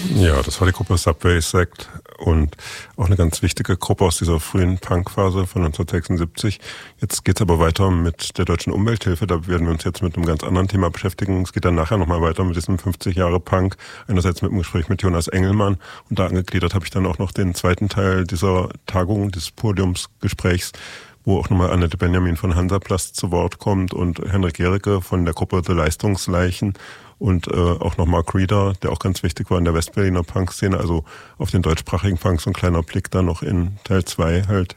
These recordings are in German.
Ja, das war die Gruppe Subway Sect und auch eine ganz wichtige Gruppe aus dieser frühen Punkphase von 1976. Jetzt geht's aber weiter mit der Deutschen Umwelthilfe. Da werden wir uns jetzt mit einem ganz anderen Thema beschäftigen. Es geht dann nachher nochmal weiter mit diesem 50 Jahre Punk. Einerseits mit dem Gespräch mit Jonas Engelmann und da angegliedert habe ich dann auch noch den zweiten Teil dieser Tagung, des Podiumsgesprächs, wo auch nochmal Annette Benjamin von Hansaplast zu Wort kommt und Henrik Gericke von der Gruppe The Leistungsleichen und auch noch Mark Reeder, der auch ganz wichtig war in der Westberliner Punk-Szene, also auf den deutschsprachigen Punk so ein kleiner Blick dann noch in Teil 2 halt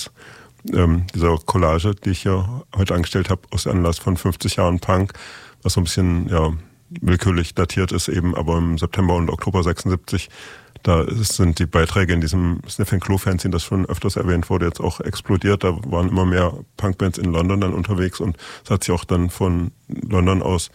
dieser Collage, die ich hier heute angestellt habe, aus Anlass von 50 Jahren Punk, was so ein bisschen willkürlich datiert ist eben, aber im September und Oktober 76, da sind die Beiträge in diesem Sniff-and-Clo-Fanzine, das schon öfters erwähnt wurde, jetzt auch explodiert. Da waren immer mehr Punkbands in London dann unterwegs und es hat sich auch dann von London aus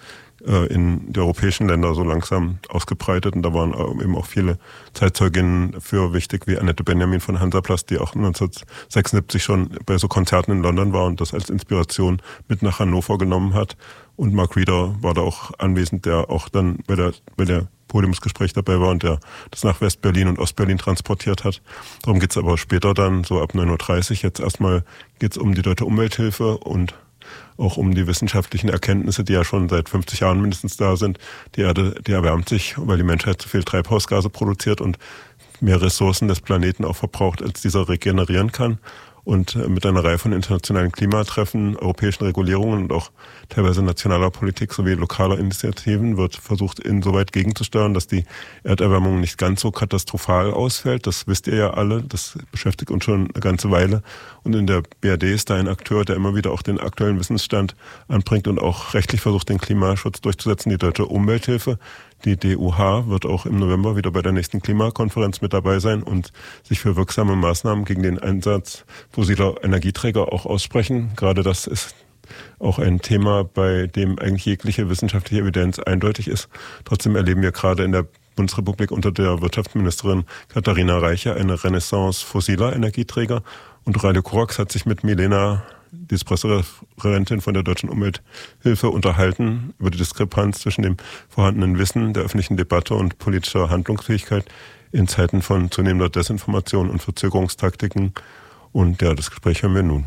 in die europäischen Länder so langsam ausgebreitet und da waren eben auch viele Zeitzeuginnen für wichtig, wie Annette Benjamin von Hansaplast, die auch 1976 schon bei so Konzerten in London war und das als Inspiration mit nach Hannover genommen hat. Und Mark Reeder war da auch anwesend, der auch dann bei der Podiumsgespräch dabei war und der das nach West-Berlin und Ost-Berlin transportiert hat. Darum geht's aber später dann, so ab 9:30 Uhr. Jetzt erstmal geht's um die Deutsche Umwelthilfe und auch um die wissenschaftlichen Erkenntnisse, die ja schon seit 50 Jahren mindestens da sind. Die Erde, die erwärmt sich, weil die Menschheit zu viel Treibhausgase produziert und mehr Ressourcen des Planeten auch verbraucht, als dieser regenerieren kann. Und mit einer Reihe von internationalen Klimatreffen, europäischen Regulierungen und auch teilweise nationaler Politik sowie lokaler Initiativen wird versucht, insoweit gegenzusteuern, dass die Erderwärmung nicht ganz so katastrophal ausfällt. Das wisst ihr ja alle, das beschäftigt uns schon eine ganze Weile. Und in der BRD ist da ein Akteur, der immer wieder auch den aktuellen Wissensstand anbringt und auch rechtlich versucht, den Klimaschutz durchzusetzen, die Deutsche Umwelthilfe. Die DUH wird auch im November wieder bei der nächsten Klimakonferenz mit dabei sein und sich für wirksame Maßnahmen gegen den Einsatz fossiler Energieträger auch aussprechen. Gerade das ist auch ein Thema, bei dem eigentlich jegliche wissenschaftliche Evidenz eindeutig ist. Trotzdem erleben wir gerade in der Bundesrepublik unter der Wirtschaftsministerin Katharina Reiche eine Renaissance fossiler Energieträger. Und Radio Korax hat sich mit Milena, die ist Pressereferentin von der Deutschen Umwelthilfe, unterhalten über die Diskrepanz zwischen dem vorhandenen Wissen, der öffentlichen Debatte und politischer Handlungsfähigkeit in Zeiten von zunehmender Desinformation und Verzögerungstaktiken. Und ja, das Gespräch hören wir nun.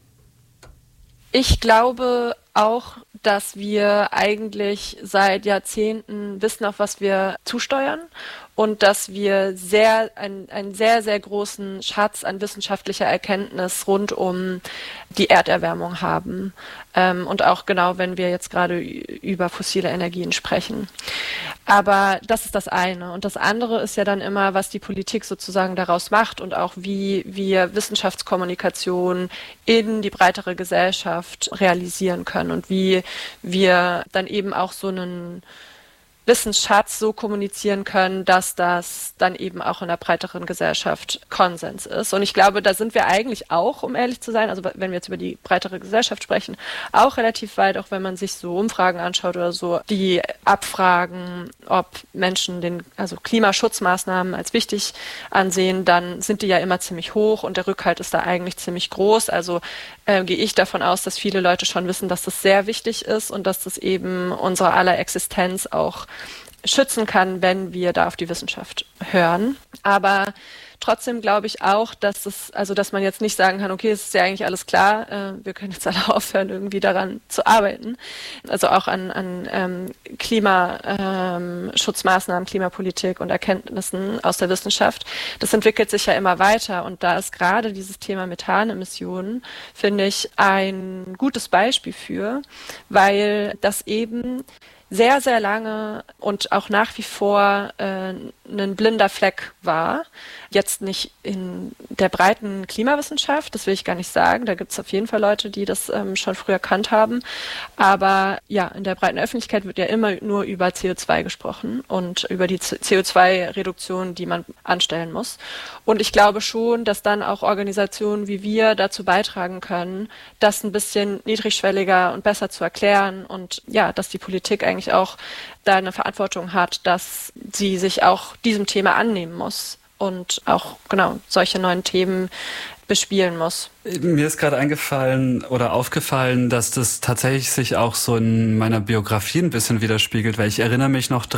Ich glaube auch, dass wir eigentlich seit Jahrzehnten wissen, auf was wir zusteuern und dass wir einen sehr, sehr großen Schatz an wissenschaftlicher Erkenntnis rund um die Erderwärmung haben. Und auch genau, wenn wir jetzt gerade über fossile Energien sprechen. Aber das ist das eine. Und das andere ist ja dann immer, was die Politik sozusagen daraus macht und auch wie wir Wissenschaftskommunikation in die breitere Gesellschaft realisieren können und wie wir dann eben auch so einen Wissensschatz so kommunizieren können, dass das dann eben auch in der breiteren Gesellschaft Konsens ist. Und ich glaube, da sind wir eigentlich auch, um ehrlich zu sein, also wenn wir jetzt über die breitere Gesellschaft sprechen, auch relativ weit, auch wenn man sich so Umfragen anschaut oder so, die abfragen, ob Menschen also Klimaschutzmaßnahmen als wichtig ansehen, dann sind die ja immer ziemlich hoch und der Rückhalt ist da eigentlich ziemlich groß. Also gehe ich davon aus, dass viele Leute schon wissen, dass das sehr wichtig ist und dass das eben unsere aller Existenz auch schützen kann, wenn wir da auf die Wissenschaft hören. Aber trotzdem glaube ich auch, dass man jetzt nicht sagen kann, okay, es ist ja eigentlich alles klar, wir können jetzt alle aufhören, irgendwie daran zu arbeiten. Also auch an Klimaschutzmaßnahmen, Klimapolitik und Erkenntnissen aus der Wissenschaft. Das entwickelt sich ja immer weiter und da ist gerade dieses Thema Methanemissionen, finde ich, ein gutes Beispiel für, weil das eben sehr, sehr lange und auch nach wie vor ein blinder Fleck war. Jetzt nicht in der breiten Klimawissenschaft, das will ich gar nicht sagen. Da gibt es auf jeden Fall Leute, die das schon früh erkannt haben. Aber ja, in der breiten Öffentlichkeit wird ja immer nur über CO2 gesprochen und über die CO2-Reduktion, die man anstellen muss. Und ich glaube schon, dass dann auch Organisationen wie wir dazu beitragen können, das ein bisschen niedrigschwelliger und besser zu erklären und ja, dass die Politik eigentlich auch da eine Verantwortung hat, dass sie sich auch diesem Thema annehmen muss und auch genau solche neuen Themen bespielen muss. Mir ist gerade aufgefallen, dass das tatsächlich sich auch so in meiner Biografie ein bisschen widerspiegelt, weil ich erinnere mich noch